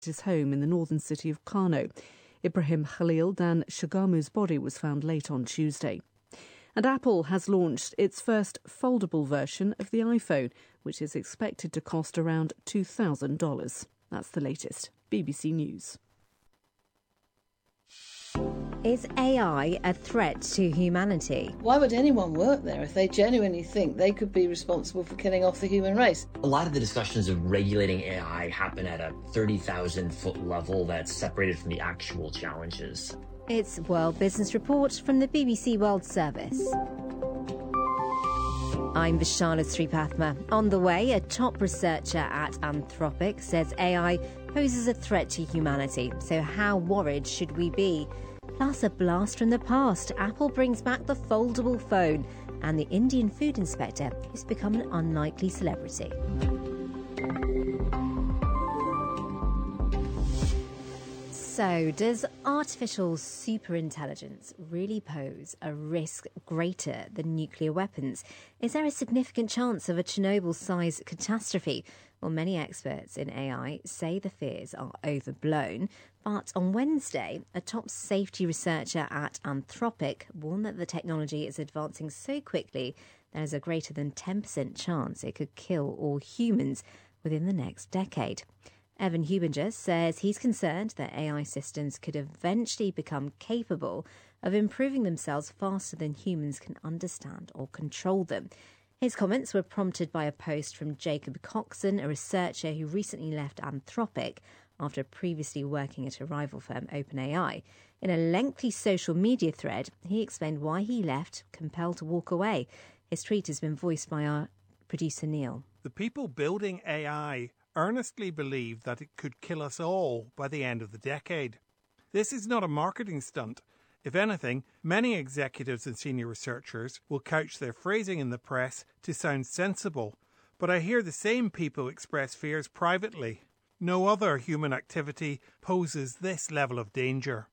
his home in the northern city of Kano. Ibrahim Khalil Dan Shagamu's body was found late on Tuesday. And Apple has launched its first foldable version of the iPhone, which is expected to cost around $2,000. That's the latest. BBC News. Is AI a threat to humanity? Why would anyone work there if they genuinely think they could be responsible for killing off the human race? A lot of the discussions of regulating AI happen at a 30,000-foot level that's separated from the actual challenges. It's World Business Report from the BBC World Service. I'm Vishana Sripathma. On the way, a top researcher at Anthropic says AI poses a threat to humanity. So how worried should we be? Plus, a blast from the past. Apple brings back the foldable phone. And the Indian food inspector who's become an unlikely celebrity. So, does artificial superintelligence really pose a risk greater than nuclear weapons? Is there a significant chance of a Chernobyl-sized catastrophe? Well, many experts in AI say the fears are overblown. But on Wednesday, a top safety researcher at Anthropic warned that the technology is advancing so quickly there is a greater than 10% chance it could kill all humans within the next decade. Evan Hubinger says he's concerned that AI systems could eventually become capable of improving themselves faster than humans can understand or control them. His comments were prompted by a post from Jacob Coxon, a researcher who recently left Anthropic after previously working at a rival firm, OpenAI. In a lengthy social media thread, he explained why he left, compelled to walk away. His tweet has been voiced by our producer, Neil. The people building AI earnestly believe that it could kill us all by the end of the decade. This is not a marketing stunt. If anything, many executives and senior researchers will couch their phrasing in the press to sound sensible, but I hear the same people express fears privately. No other human activity poses this level of danger.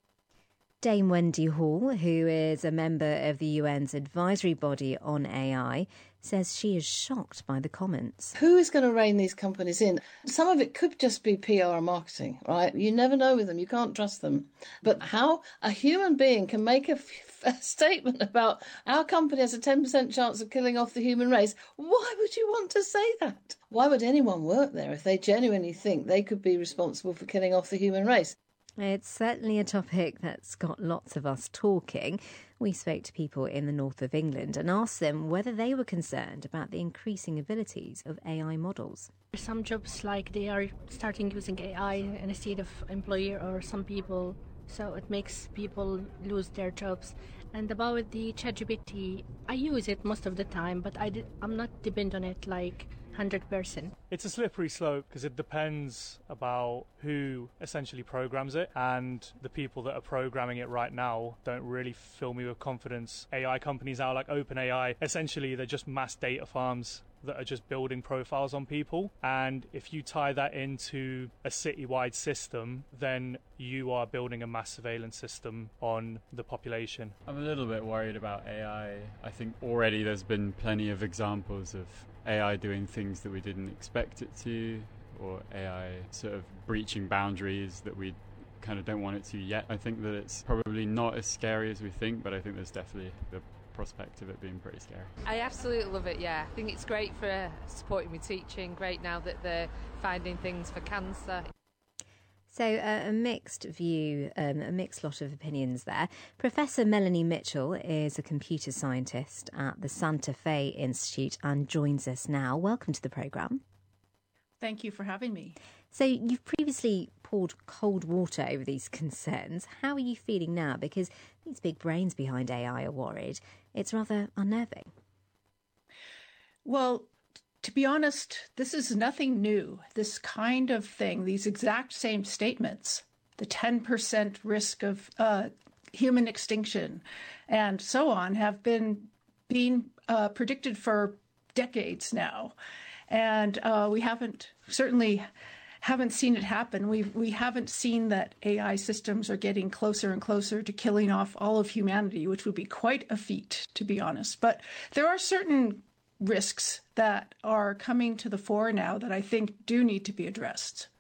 Dame Wendy Hall, who is a member of the UN's advisory body on AI, says she is shocked by the comments. Who is going to rein these companies in? Some of it could just be PR and marketing, right? You never know with them. You can't trust them. But how a human being can make a statement about our company has a 10% chance of killing off the human race, why would you want to say that? Why would anyone work there if they genuinely think they could be responsible for killing off the human race? It's certainly a topic that's got lots of us talking. We spoke to people in the north of England and asked them whether they were concerned about the increasing abilities of AI models. Some jobs, like they are starting using AI instead of employer or some people, so it makes people lose their jobs. And about the ChatGPT, I use it most of the time, but I'm not dependent on it like 100%. It's a slippery slope because it depends about who essentially programs it, and the people that are programming it right now don't really fill me with confidence. AI companies now like OpenAI, essentially they're just mass data farms that are just building profiles on people, and if you tie that into a citywide system, then you are building a mass surveillance system on the population. I'm a little bit worried about AI. I think already there's been plenty of examples of AI doing things that we didn't expect it to, or AI sort of breaching boundaries that we kind of don't want it to yet. I think that it's probably not as scary as we think, but I think there's definitely the prospect of it being pretty scary. I absolutely love it, yeah. I think it's great for supporting me teaching, great now that they're finding things for cancer. So a mixed view, a mixed lot of opinions there. Professor Melanie Mitchell is a computer scientist at the Santa Fe Institute and joins us now. Welcome to the programme. Thank you for having me. So you've previously poured cold water over these concerns. How are you feeling now? Because these big brains behind AI are worried. It's rather unnerving. Well, to be honest, this is nothing new. This kind of thing, these exact same statements, the 10% risk of human extinction and so on, have been being predicted for decades now. And we certainly haven't seen it happen. We haven't seen that AI systems are getting closer and closer to killing off all of humanity, which would be quite a feat, to be honest. But there are certain risks that are coming to the fore now that I think do need to be addressed.